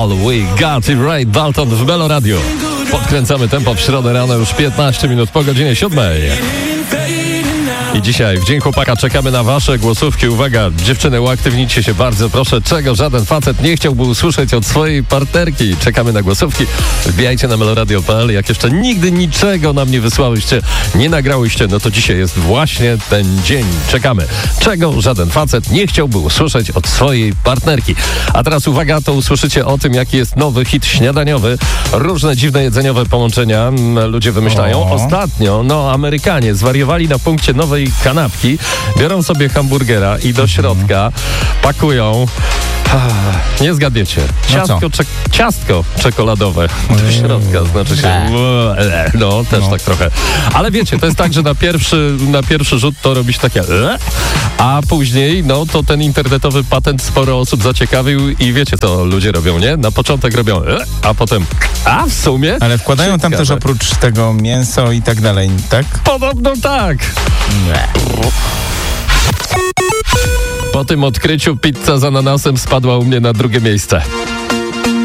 All We Got It Right, Dalton w Melo Radio. Podkręcamy tempo w środę rano, już 15 minut po godzinie 7. I dzisiaj w Dzień Chłopaka czekamy na wasze głosówki. Uwaga, dziewczyny, uaktywnicie się bardzo, proszę. Czego żaden facet nie chciałby usłyszeć od swojej partnerki? Czekamy na głosówki. Wbijajcie na meloradio.pl. Jak jeszcze nigdy niczego nam nie wysłałyście, nie nagrałyście, no to dzisiaj jest właśnie ten dzień. Czekamy. Czego żaden facet nie chciałby usłyszeć od swojej partnerki? A teraz uwaga, to usłyszycie o tym, jaki jest nowy hit śniadaniowy. Różne dziwne jedzeniowe połączenia ludzie wymyślają. Ostatnio, Amerykanie zwariowali na punkcie nowej kanapki, biorą sobie hamburgera i do środka pakują, nie zgadniecie, ciastko czekoladowe do środka, znaczy się, też tak trochę. Ale wiecie, to jest tak, że na pierwszy rzut to robi się takie, a później, to ten internetowy patent sporo osób zaciekawił i wiecie, to ludzie robią, nie? Na początek robią, a potem, w sumie? Ale wkładają tam też oprócz tego mięso i tak dalej, tak? Podobno tak. Po tym odkryciu pizza z ananasem spadła u mnie na drugie miejsce.